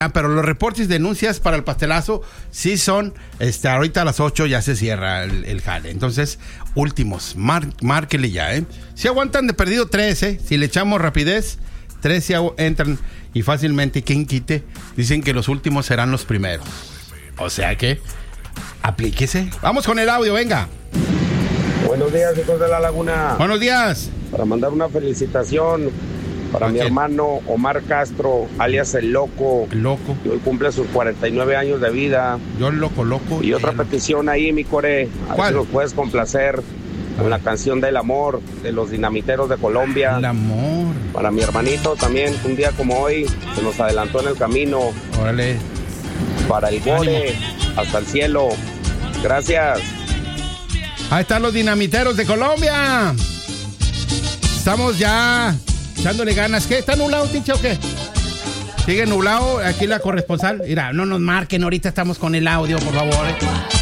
Pero los reportes y denuncias para el pastelazo sí son, ahorita a las 8 ya se cierra el jale. Entonces, últimos, márquele ya, Si aguantan de perdido 3, si le echamos rapidez, 3 si entran y fácilmente, quien quite, dicen que los últimos serán los primeros. O sea que, aplíquese. Vamos con el audio, venga. Buenos días, hijos de la Laguna. Buenos días. Para mandar una felicitación para mi hermano Omar Castro, alias El Loco. El Loco. Que hoy cumple sus 49 años de vida. Yo el Loco. Y otra petición ahí, mi core. A ver si nos puedes complacer con la canción del amor de los Dinamiteros de Colombia. El amor. Para mi hermanito también, un día como hoy, se nos adelantó en el camino. Órale. Para el Gore, hasta el cielo. Gracias. Ahí están los Dinamiteros de Colombia. Estamos ya echándole ganas. ¿Qué? ¿Está nublado, Ticha, o qué? ¿Sigue nublado? Aquí la corresponsal. Mira, no nos marquen, ahorita estamos con el audio, por favor.